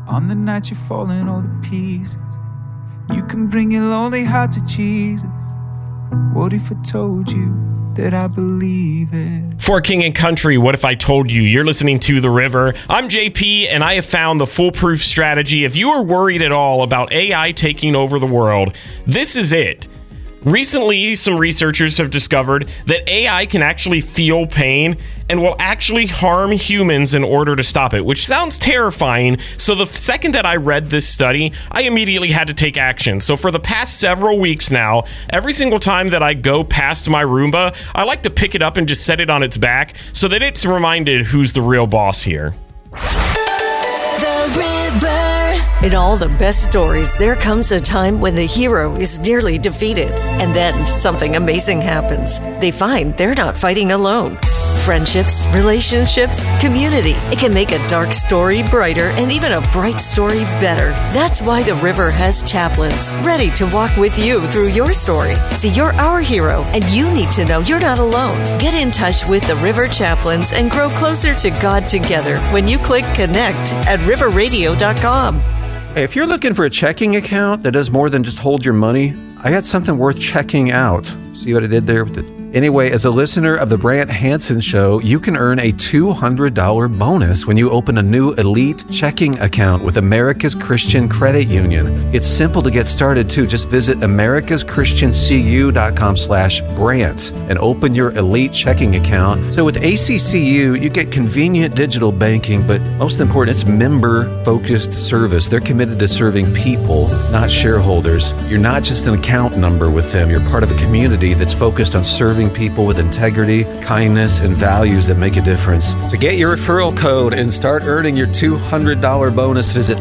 On the night you're falling all to pieces, you can bring your lonely heart to Jesus. What if I told you that I believe it? For King and Country, what if I told you? You're listening to The River. I'm JP, and I have found the foolproof strategy. If you are worried at all about AI taking over the world, this is it. Recently, some researchers have discovered that AI can actually feel pain and will actually harm humans in order to stop it, which sounds terrifying. So the second that I read this study, I immediately had to take action. So for the past several weeks now, every single time that I go past my Roomba, I like to pick it up and just set it on its back so that it's reminded who's the real boss here. The River. In all the best stories, there comes a time when the hero is nearly defeated, and then something amazing happens. They find they're not fighting alone. Friendships, relationships, community. It can make a dark story brighter and even a bright story better. That's why The River has chaplains ready to walk with you through your story. See, you're our hero, and you need to know you're not alone. Get in touch with The River Chaplains and grow closer to God together when you click connect at riverradio.com. If you're looking for a checking account that does more than just hold your money, I got something worth checking out. See what I did there with it? Anyway, as a listener of the Brant Hansen Show, you can earn a $200 bonus when you open a new Elite checking account with America's Christian Credit Union. It's simple to get started, too. Just visit americaschristiancu.com/Brant and open your Elite checking account. So with ACCU, you get convenient digital banking, but most important, it's member-focused service. They're committed to serving people, not shareholders. You're not just an account number with them. You're part of a community that's focused on serving people with integrity, kindness, and values that make a difference. To get your referral code and start earning your $200 bonus, visit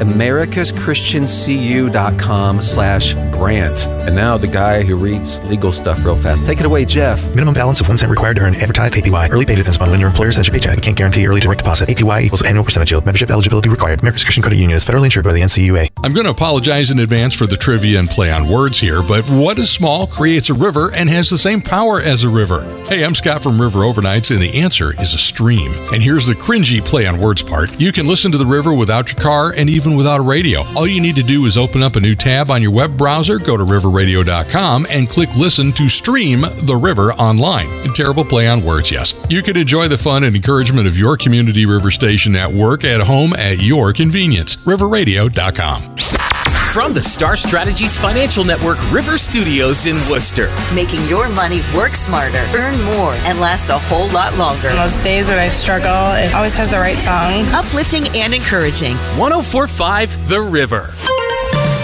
americaschristiancu.com/Brant. And now the guy who reads legal stuff real fast. Take it away, Jeff. Minimum balance of 1 cent required to earn advertised APY. Early pay depends upon when your employer sends your paycheck. Can't guarantee early direct deposit. APY equals annual percentage yield. Membership eligibility required. America's Christian Credit Union is federally insured by the NCUA. I'm going to apologize in advance for the trivia and play on words here, but what is small, creates a river, and has the same power as a river? Hey, I'm Scott from River Overnights, and the answer is a stream. And here's the cringy play on words part. You can listen to the river without your car and even without a radio. All you need to do is open up a new tab on your web browser, go to riverradio.com, and click listen to stream the river online. A terrible play on words, yes. You can enjoy the fun and encouragement of your community river station at work, at home, at your convenience. riverradio.com. From the Star Strategies Financial Network River Studios in Worcester. Making your money work smarter, earn more, and last a whole lot longer. On those days when I struggle, it always has the right song. Uplifting and encouraging. 104.5 The River.